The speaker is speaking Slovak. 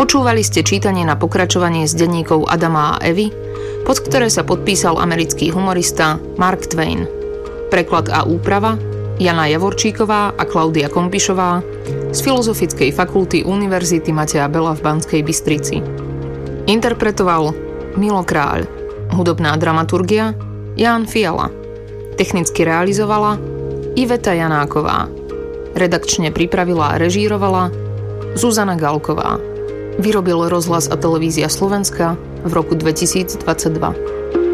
Počúvali ste čítanie na pokračovanie z denníkov Adama a Evy, pod ktoré sa podpísal americký humorista Mark Twain. Preklad a úprava Jana Javorčíková a Klaudia Kompišová z Filozofickej fakulty Univerzity Mateja Bela v Banskej Bystrici. Interpretoval Milo Kráľ. Hudobná dramaturgia Ján Fiala. Technicky realizovala Iveta Janáková. Redakčne pripravila a režírovala Zuzana Galková. Vyrobil Rozhlas a televízia Slovenska v roku 2022.